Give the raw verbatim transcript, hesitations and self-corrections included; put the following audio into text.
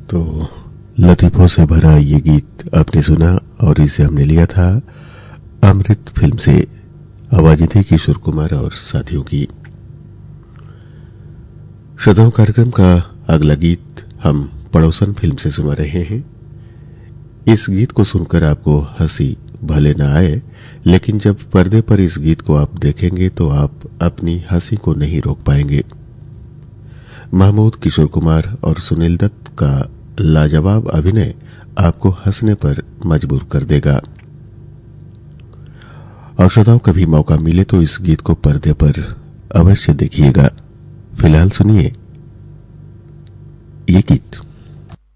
तो लतीफों से भरा ये गीत आपने सुना और इसे हमने लिया था अमृत फिल्म से। आवाज थी किशोर कुमार और साथियों की। श्रोताओं, कार्यक्रम का अगला गीत हम पड़ोसन फिल्म से सुना रहे हैं। इस गीत को सुनकर आपको हंसी भले न आए, लेकिन जब पर्दे पर इस गीत को आप देखेंगे तो आप अपनी हंसी को नहीं रोक पाएंगे। महमूद, किशोर कुमार और सुनील दत्त का लाजवाब अभिनय आपको हंसने पर मजबूर कर देगा। और श्रोताओं, कभी मौका मिले तो इस गीत को पर्दे पर अवश्य देखिएगा। फिलहाल सुनिए ये गीत।